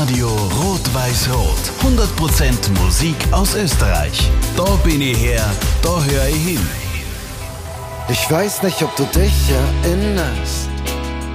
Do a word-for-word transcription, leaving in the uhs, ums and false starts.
Radio Rot-Weiß-Rot. hundert Prozent Musik aus Österreich. Da bin ich her, da höre ich hin. Ich weiß nicht, ob du dich erinnerst.